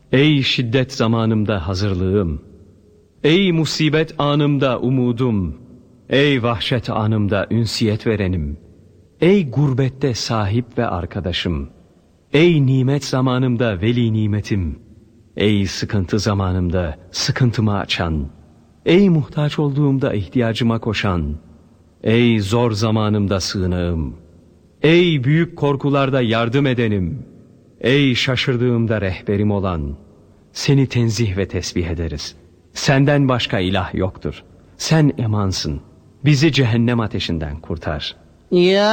Ey şiddet zamanımda hazırlığım, ey musibet anımda umudum, ey vahşet anımda ünsiyet verenim, ey gurbette sahip ve arkadaşım, ey nimet zamanımda veli nimetim, ey sıkıntı zamanımda sıkıntımı açan, ey muhtaç olduğumda ihtiyacıma koşan, ey zor zamanımda sığınağım, ey büyük korkularda yardım edenim, ey şaşırdığımda rehberim olan, seni tenzih ve tesbih ederiz. Senden başka ilah yoktur. Sen emansın. Bizi cehennem ateşinden kurtar. Ya